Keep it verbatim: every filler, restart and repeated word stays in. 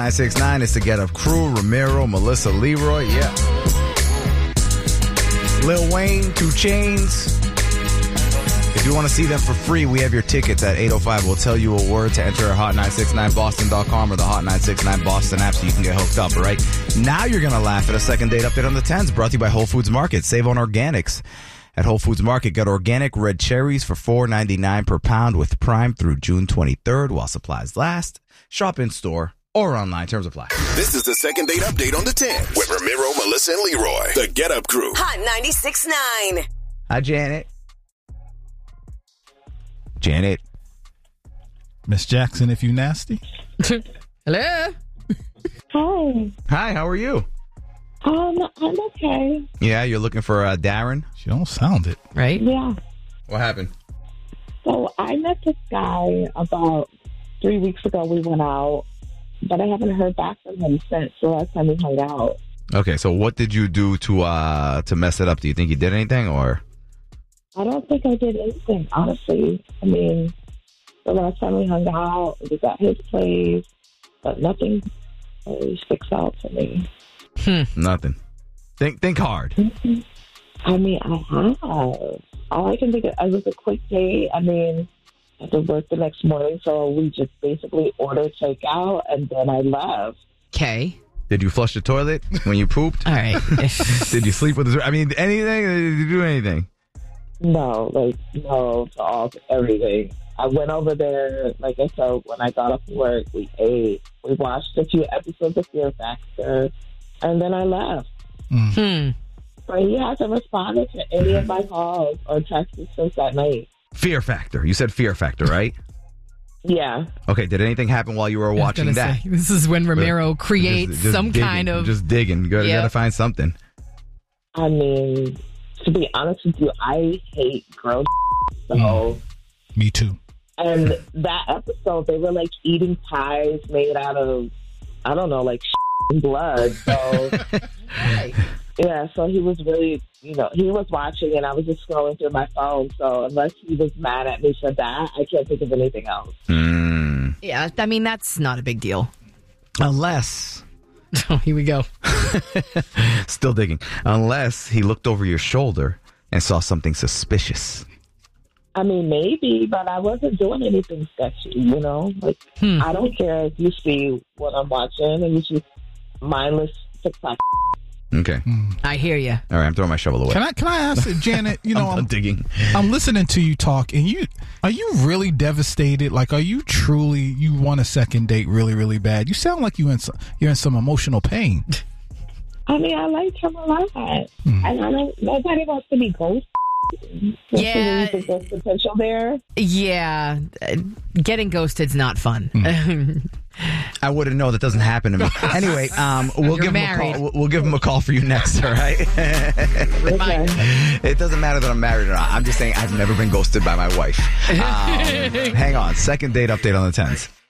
nine six nine is the Get Up crew. Ramiro, Melissa, Leroy, yeah. Lil Wayne, Two Chainz. If you want to see them for free, we have your tickets at eight oh five. We'll tell you a word to enter at hot nine six nine boston dot com or the Hot nine six nine Boston app so you can get hooked up, all right? Now you're going to laugh at a second date update on the tens brought to you by Whole Foods Market. Save on organics. At Whole Foods Market, get organic red cherries for four ninety-nine per pound with Prime through June twenty-third while supplies last. Shop in store or online. Terms apply. This is the second date update on the ten with Ramiro, Melissa, and Leroy. The Get Up Crew. Hot ninety-six point nine. Hi, Janet. Janet. Miss Jackson, if you nasty. Hello. Hi. Hi, how are you? Um, I'm okay. Yeah, you're looking for uh, Darren? She don't sound it. Right? Yeah. What happened? So I met this guy about three weeks ago. We went out, but I haven't heard back from him since the last time we hung out. Okay, so what did you do to uh to mess it up? Do you think you did anything, or? I don't think I did anything, honestly. I mean, the last time we hung out, it was at his place, but nothing really sticks out to me. Hmm. Nothing. Think think hard. I mean, I have. All I can think of, it was a quick date. I mean, I had to work the next morning, so we just basically ordered takeout, and then I left. Okay. Did you flush the toilet when you pooped? All right. Did you sleep with his... I mean, anything? Did you do anything? No, like, no to all, to everything. I went over there, like I said, when I got off work, we ate. We watched a few episodes of Fear Factor, and then I left. Hmm. But he hasn't responded to any of my calls or texts since that night. Fear Factor. You said Fear Factor, right? Yeah. Okay, did anything happen while you were watching that? Say, this is when Ramiro creates Just- just some digging, kind of... Just digging. You gotta, Yep. gotta find something. I mean, to be honest with you, I hate gross. So, Me too. and that episode, they were like eating pies made out of, I don't know, like and blood. So, yeah, so he was really, you know, he was watching and I was just scrolling through my phone. So, unless he was mad at me for that, I can't think of anything else. Mm. Yeah, I mean, that's not a big deal. Unless... Oh, here we go. Still digging. Unless he looked over your shoulder and saw something suspicious. I mean, maybe, but I wasn't doing anything sketchy, you know? Like, Hmm. I don't care if you see what I'm watching and it's just mindless TikTok. Okay. I hear you. All right, I'm throwing my shovel away. Can I can I ask Janet? You know, I'm, I'm, I'm digging. I'm listening to you talk, and you are you really devastated? Like, are you truly you want a second date really really bad? You sound like you in some, you're in some emotional pain. I mean, I liked him a lot. And I don't, nobody wants to be ghost. Yeah. You think there's potential there? Yeah, uh, getting ghosted's not fun. I wouldn't know. That doesn't happen to me. Anyway, um, we'll You're give him married. a call. We'll, we'll give him a call for you next. All right. Okay. It doesn't matter that I'm married or not. I'm just saying I've never been ghosted by my wife. Um, hang on. Second date update on the tens.